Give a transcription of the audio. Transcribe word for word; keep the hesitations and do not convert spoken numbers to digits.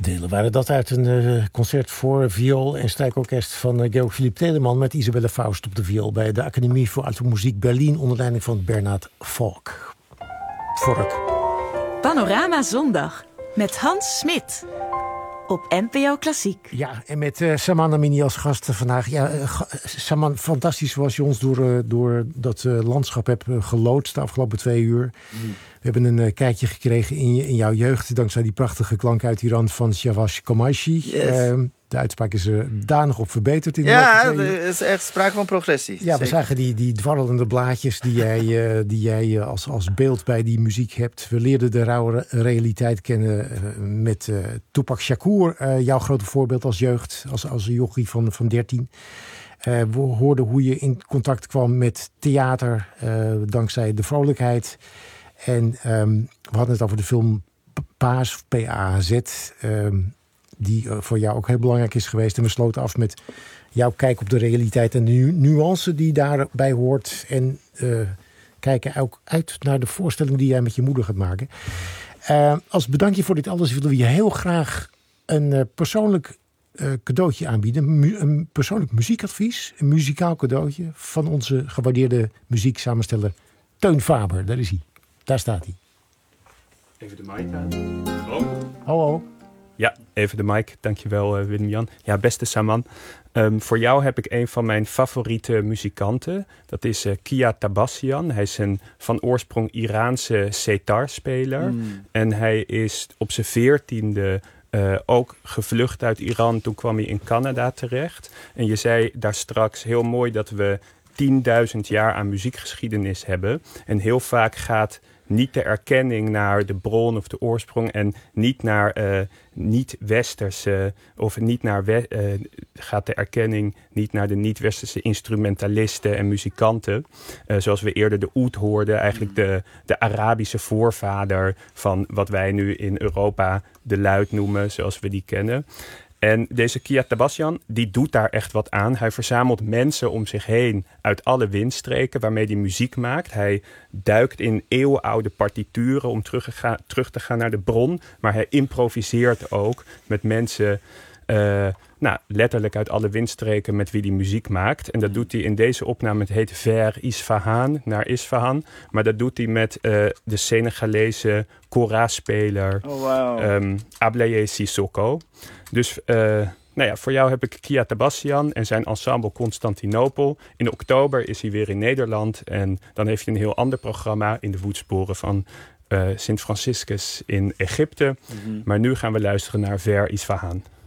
Delen waren dat uit een uh, concert voor viool en strijkorkest van uh, Georg Philipp Telemann met Isabelle Faust op de viool bij de Academie voor Automuziek Berlin onder leiding van Bernard Volk. Vork. Panorama Zondag met Hans Smit op N P O Klassiek. Ja, en met uh, Saman Amini als gast vandaag. Ja, uh, Saman, fantastisch zoals je ons door, uh, door dat uh, landschap hebt uh, geloodst de afgelopen twee uur. Mm. We hebben een uh, kijkje gekregen in, je, in jouw jeugd, dankzij die prachtige klank uit Iran van Shahbaz Khamaishi. Yes. Uh, de uitspraak is er danig op verbeterd. In ja, er is echt sprake van progressie. Ja, zeker. We zagen die, die dwarrelende blaadjes die jij, uh, die jij uh, als, als beeld bij die muziek hebt. We leerden de rauwe realiteit kennen uh, met uh, Tupac Shakur. Uh, jouw grote voorbeeld als jeugd, als, als een jochie van, van dertien. Uh, we hoorden hoe je in contact kwam met theater, uh, dankzij de vrolijkheid. En um, we hadden het over de film Paas, P A Z, um, die uh, voor jou ook heel belangrijk is geweest. En we sloten af met jouw kijk op de realiteit en de nu- nuance die daarbij hoort. En uh, kijken ook uit naar de voorstelling die jij met je moeder gaat maken. Uh, als bedankje voor dit alles willen we je heel graag een uh, persoonlijk uh, cadeautje aanbieden. Een, mu- een persoonlijk muziekadvies, een muzikaal cadeautje van onze gewaardeerde muzieksamensteller Teun Faber. Daar is hij. Daar staat hij. Even de mic aan. Oh. Hallo. Ja, even de mic. Dankjewel, uh, Willem-Jan. Ja, beste Saman. Um, voor jou heb ik een van mijn favoriete muzikanten. Dat is uh, Kia Tabassian. Hij is een van oorsprong Iraanse setarspeler. Mm. En hij is op zijn veertiende uh, ook gevlucht uit Iran. Toen kwam hij in Canada terecht. En je zei daar straks heel mooi dat we tienduizend jaar aan muziekgeschiedenis hebben. En heel vaak gaat niet de erkenning naar de bron of de oorsprong en niet naar uh, niet-westerse of niet naar we, uh, gaat de erkenning niet naar de niet-westerse instrumentalisten en muzikanten. Uh, zoals we eerder de oud hoorden, eigenlijk de, de Arabische voorvader van wat wij nu in Europa de luid noemen, zoals we die kennen. En deze Kia Tabassian, die doet daar echt wat aan. Hij verzamelt mensen om zich heen uit alle windstreken waarmee hij muziek maakt. Hij duikt in eeuwenoude partituren om terug, ga, terug te gaan naar de bron. Maar hij improviseert ook met mensen, uh, nou, letterlijk uit alle windstreken met wie hij muziek maakt. En dat doet hij in deze opname, het heet Vers Isfahan, naar Isfahan. Maar dat doet hij met uh, de Senegalese kora-speler oh, wow. um, Ablaye Sissoko. Dus uh, nou ja, voor jou heb ik Kia Tabassian en zijn ensemble Constantinopel. In oktober is hij weer in Nederland. En dan heeft hij een heel ander programma in de voetsporen van uh, Sint Franciscus in Egypte. Mm-hmm. Maar nu gaan we luisteren naar Vers Isfahan.